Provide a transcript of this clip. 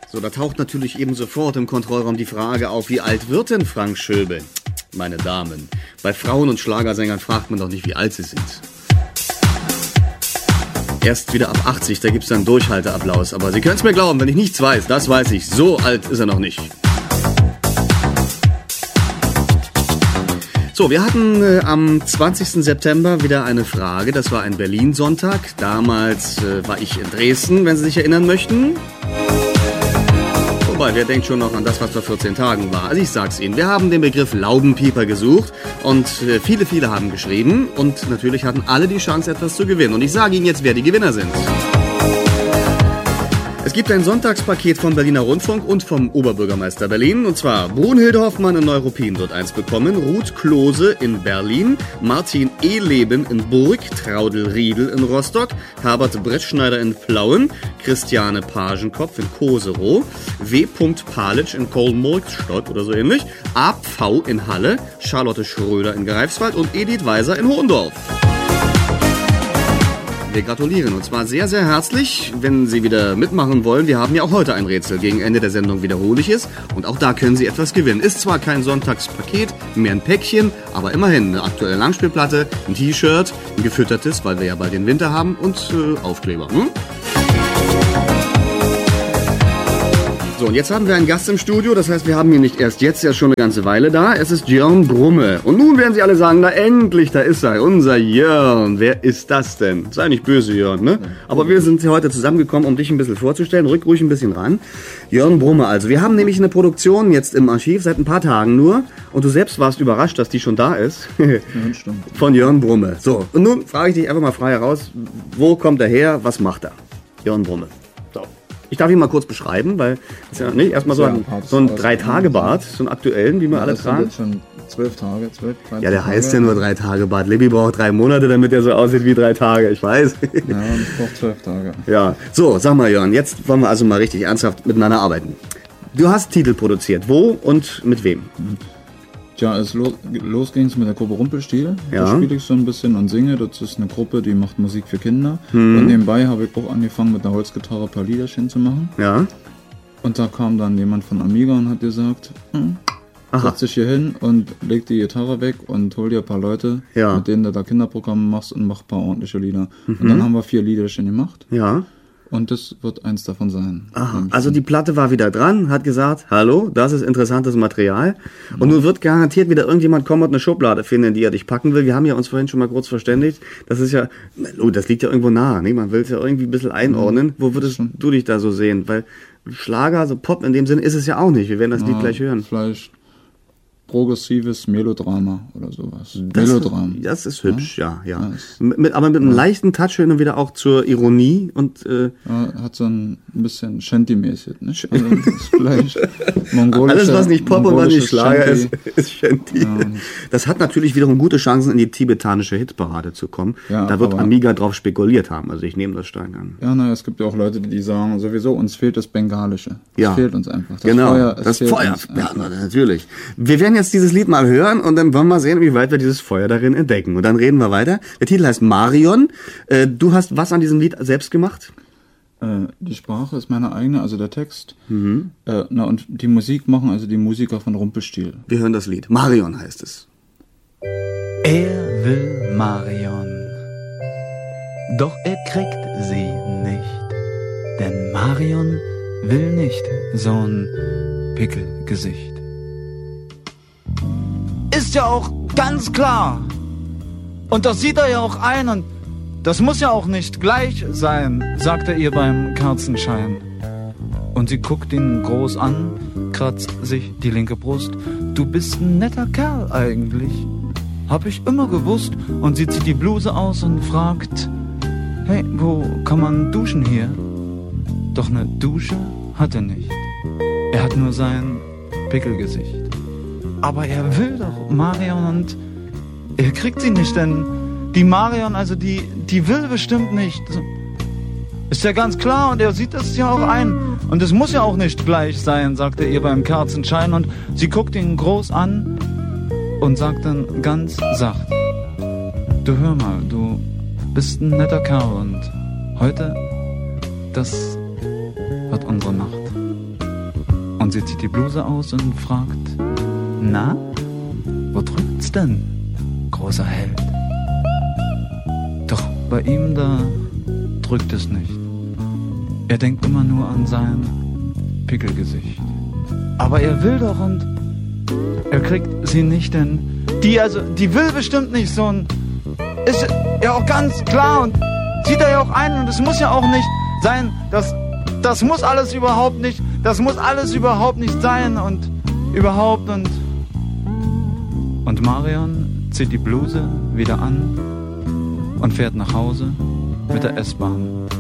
So, da taucht natürlich eben sofort im Kontrollraum die Frage auf, wie alt wird denn Frank Schöbel? Meine Damen, bei Frauen und Schlagersängern fragt man doch nicht, wie alt sie sind. Erst wieder ab 80, da gibt's dann Durchhalteapplaus. Aber Sie können's mir glauben, wenn ich nichts weiß, das weiß ich. So alt ist er noch nicht. So, wir hatten am 20. September wieder eine Frage. Das war ein Berlin-Sonntag. Damals war ich in Dresden, wenn Sie sich erinnern möchten. Wobei, wer denkt schon noch an das, was vor 14 Tagen war? Also ich sag's Ihnen, wir haben den Begriff Laubenpieper gesucht und viele haben geschrieben und natürlich hatten alle die Chance, etwas zu gewinnen. Und ich sage Ihnen jetzt, wer die Gewinner sind. Es gibt ein Sonntagspaket vom Berliner Rundfunk und vom Oberbürgermeister Berlin. Und zwar Brunhilde Hoffmann in Neuruppin wird eins bekommen, Ruth Klose in Berlin, Martin Ehleben in Burg, Traudel Riedel in Rostock, Herbert Brettschneider in Plauen, Christiane Pagenkopf in Koserow, W. Palitsch in Kolmurgsstadt oder so ähnlich, A.V. in Halle, Charlotte Schröder in Greifswald und Edith Weiser in Hohendorf. Wir gratulieren und zwar sehr, sehr herzlich, wenn Sie wieder mitmachen wollen. Wir haben ja auch heute ein Rätsel. Gegen Ende der Sendung wiederhole ich es. Und auch da können Sie etwas gewinnen. Ist zwar kein Sonntagspaket, mehr ein Päckchen, aber immerhin eine aktuelle Langspielplatte, ein T-Shirt, ein gefüttertes, weil wir ja bald den Winter haben, und Aufkleber. So, und jetzt haben wir einen Gast im Studio, das heißt, wir haben ihn nicht erst jetzt, ja schon eine ganze Weile da. Es ist Jörn Brumme. Und nun werden Sie alle sagen, na endlich, da ist er, unser Jörn. Wer ist das denn? Sei nicht böse, Jörn, ne? Aber wir sind heute zusammengekommen, um dich ein bisschen vorzustellen. Rück ruhig ein bisschen ran. Jörn Brumme, also wir haben nämlich eine Produktion jetzt im Archiv, seit ein paar Tagen nur. Und du selbst warst überrascht, dass die schon da ist. Ja, stimmt. Von Jörn Brumme. So, und nun frage ich dich einfach mal frei heraus, wo kommt er her, was macht er? Jörn Brumme. So. Ich darf ihn mal kurz beschreiben, weil das ist ja nicht erstmal so ein 3-Tage-Bart, so einen aktuellen, wie wir alle tragen. Das sind jetzt schon 12 Tage, 13 Ja, der Tage. Heißt ja nur 3-Tage-Bart. Libby braucht 3 Monate, damit er so aussieht wie 3 Tage, ich weiß. Ja, und ich brauche 12 Tage. Ja, so, sag mal Jörn, jetzt wollen wir also mal richtig ernsthaft miteinander arbeiten. Du hast Titel produziert, wo und mit wem? Tja, los ging es mit der Gruppe Rumpelstilzchen. Ja. Da spiele ich so ein bisschen und singe. Das ist eine Gruppe, die macht Musik für Kinder. Und nebenbei habe ich auch angefangen, mit der Holzgitarre ein paar Liederchen zu machen. Ja. Und da kam dann jemand von Amiga und hat gesagt, setz dich hier hin und leg die Gitarre weg und hol dir ein paar Leute, mit denen du da Kinderprogramme machst und mach ein paar ordentliche Lieder. Und dann haben wir 4 Liederchen gemacht. Ja. Und das wird eins davon sein. Aha, also die Platte war wieder dran, hat gesagt, hallo, das ist interessantes Material. Und nun wird garantiert wieder irgendjemand kommen und eine Schublade finden, in die er dich packen will. Wir haben ja uns vorhin schon mal kurz verständigt. Das ist ja, das liegt ja irgendwo nah. Ne? Man will es ja irgendwie ein bisschen einordnen. Wo würdest du dich da so sehen? Weil Schlager, so Pop in dem Sinne ist es ja auch nicht. Wir werden das Lied gleich hören. Vielleicht progressives Melodrama oder sowas. Das ist hübsch, ja. Aber mit einem leichten Touch hin und wieder auch zur Ironie und hat so ein bisschen Shanty-mäßig, ne? Also vielleicht alles, was nicht Pop und was nicht Schlager ist Shanty. Ja. Das hat natürlich wiederum gute Chancen, in die tibetanische Hitparade zu kommen. Ja, da wird Amiga drauf spekuliert haben. Also ich nehme das stark an. Ja, naja, es gibt ja auch Leute, die sagen, sowieso, uns fehlt das Bengalische. Das fehlt uns einfach. Das Feuer. Ja, natürlich. Wir werden jetzt dieses Lied mal hören und dann wollen wir sehen, wie weit wir dieses Feuer darin entdecken. Und dann reden wir weiter. Der Titel heißt Marion. Du hast was an diesem Lied selbst gemacht? Die Sprache ist meine eigene, also der Text. Und die Musik machen also die Musiker von Rumpelstilzchen. Wir hören das Lied. Marion heißt es. Er will Marion, doch er kriegt sie nicht. Denn Marion will nicht so'n Pickelgesicht. Ist ja auch ganz klar. Und das sieht er ja auch ein und das muss ja auch nicht gleich sein, sagt er ihr beim Kerzenschein. Und sie guckt ihn groß an, kratzt sich die linke Brust. Du bist ein netter Kerl eigentlich, hab ich immer gewusst. Und sie zieht die Bluse aus und fragt, hey, wo kann man duschen hier? Doch ne Dusche hat er nicht. Er hat nur sein Pickelgesicht. Aber er will doch Marion und er kriegt sie nicht, denn die Marion, also die will bestimmt nicht. Ist ja ganz klar und er sieht das ja auch ein. Und es muss ja auch nicht gleich sein, sagt er ihr beim Kerzenschein. Und sie guckt ihn groß an und sagt dann ganz sacht, du hör mal, du bist ein netter Kerl und heute, das wird unsere Nacht. Sie zieht die Bluse aus und fragt, na, wo drückt's denn, großer Held? Doch bei ihm da drückt es nicht. Er denkt immer nur an sein Pickelgesicht. Aber er will doch und er kriegt sie nicht, denn die will bestimmt nicht so ein... Ist ja auch ganz klar und sieht er ja auch ein und es muss ja auch nicht sein, das muss alles überhaupt nicht sein und überhaupt und Marion zieht die Bluse wieder an und fährt nach Hause mit der S-Bahn.